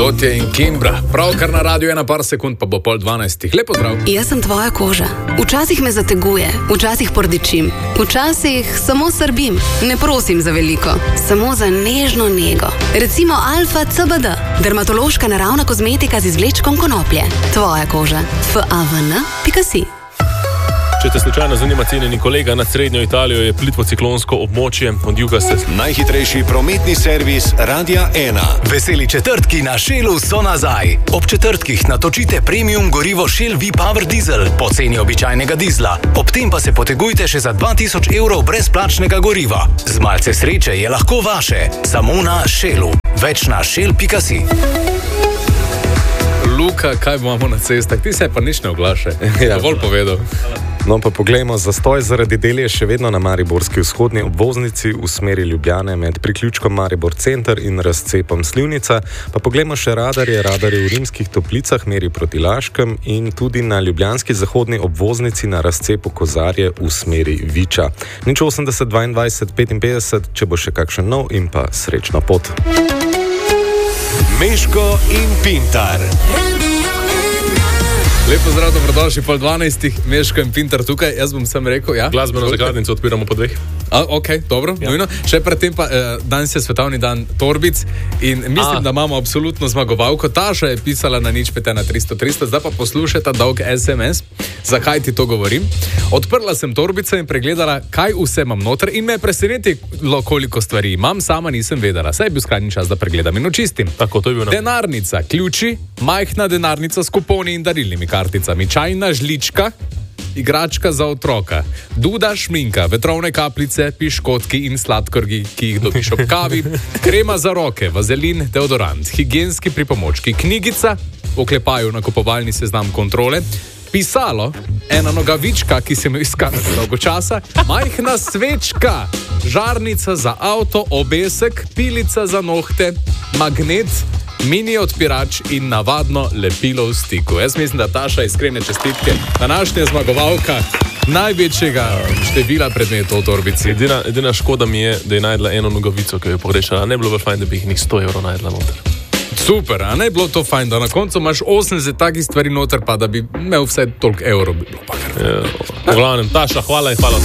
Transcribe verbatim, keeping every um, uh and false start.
Dotje in Kimbra, pravkar na radiju ena par sekund, pa bo pol dvanajstih. Lepo zdrav. Jaz sem tvoja koža. Včasih me zateguje, včasih pordečim, včasih samo srbim. Ne prosim za veliko, samo za nežno nego. Recimo Alfa C B D, dermatološka naravna kozmetika z izvlečkom konoplje. Tvoja koža. F A V N pika si. Če te slučajno zanima, cenjeni kolega, nad srednjo Italijo je plitvo ciklonsko območje, od juga se... Najhitrejši prometni servis Radia ena. Veseli četrtki na Shellu so nazaj. Ob četrtkih natočite premium gorivo Shell V-Power Diesel po ceni običajnega dizla. Ob tem pa se potegujte še za dva tisoč evrov brezplačnega goriva. Z malce sreče je lahko vaše. Samo na Shellu. Več na shell pika si. Luka, kaj imamo na cestah? Ti se pa nič ne oglaša. Ja. Dovolj povedal. No, pa poglejmo, zastoj zaradi del je še vedno na Mariborski vzhodni obvoznici v smeri Ljubljane med priključkom Maribor Center in razcepom Slivnica. Pa poglejmo še radarje, radarje v Rimskih Toplicah meri proti Laškem in tudi na ljubljanski zahodni obvoznici na razcepu Kozarje v smeri Viča. Nič osemdeset dvaindvajset petinpetdeset, če bo še kakšen nov in pa srečno pot. Meško in Pintar. Lepo zdrav, dobrodošli pol dvanajstih, Meško in Pintar tukaj, jaz bom sem rekel, ja. Glasbeno zakladnico odpiramo po dveh. A, ok, dobro, ja. Nujno. Še predtem pa, eh, danes je svetovni dan torbic in mislim, A. da imamo absolutno zmagovalko. Taša je pisala na nič pet ena tristo tristo, zdaj pa poslušajta dolg S M S. Zakaj ti to govorim? Odprla sem torbico in pregledala, kaj vse imam noter in me je presenetilo, koliko stvari imam, sama nisem vedela. Saj je bil skrajni čas, da pregledam in očistim. Tako, to je bil nam. Denarnica, ključi, majhna denarnica s kuponi in darilnimi karticami, čajna žlička, igračka za otroka, duda, šminka, vetrovne kapljice, piškotki in sladkorgi, ki jih dobiš ob kavi, krema za roke, vazelin, deodorant, higienski pripomočki, knjigica, oklepaju nakupovalni seznam kontrole, pisalo, ena nogavička, ki sem jo iskala že dolgo časa, majhna svečka, žarnica za avto, obesek, pilica za nohte, magnet, mini odpirač in navadno lepilo v stiku. Jaz mislim, da Taša iskrene čestitke, današnja zmagovalka največjega števila predmetov v torbici. Edina, edina škoda mi je, da je najdla eno nogavico, ki jo je pogrešala. Ne bilo bi fajn, da bi jih njih sto evrov najdla noter. Super, a ne bilo to fajn, da na koncu imaš osemdeset takih stvari noter, pa da bi imel vse toliko evrov. Bi bilo pa kar. Ja, v glavnem, Taša, hvala in hvala.